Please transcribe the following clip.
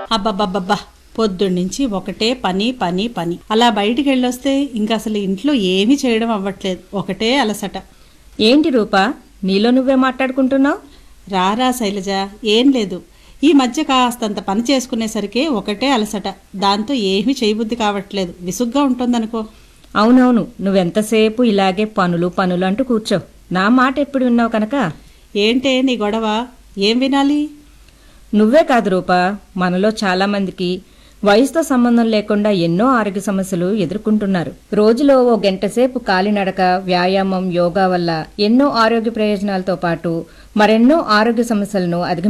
అబ్బబ్బబ్బబ్బా, పొద్దున్నుంచి ఒకటే పని పని పని. అలా బయటికి వెళ్ళొస్తే ఇంక అసలు ఇంట్లో ఏమీ చేయడం అవ్వట్లేదు. ఒకటే అలసట. ఏంటి రూపా, నీలో నువ్వే మాట్లాడుకుంటున్నావు? రారా శైలజ, ఏం లేదు. ఈ మధ్య కాస్తంత పని చేసుకునేసరికి ఒకటే అలసట. దాంతో ఏమీ చేయబుద్ధి కావట్లేదు. విసుగ్గా ఉంటుందనుకో. అవునవును, నువ్వెంతసేపు ఇలాగే పనులు పనులు అంటూ కూర్చో. నా మాట ఎప్పుడు విన్నావు కనుక. ఏంటే నీ గొడవ? ఏం వినాలి? నువ్వే కాదు రూపా, మనలో చాలా మందికి వయసుతో సంబంధం లేకుండా ఎన్నో ఆరోగ్య సమస్యలు ఎదుర్కొంటున్నారు. రోజులో ఓ గంట సేపు కాలినడక, వ్యాయామం, యోగా వల్ల ఎన్నో ఆరోగ్య ప్రయోజనాలతో పాటు మరెన్నో ఆరోగ్య సమస్యలను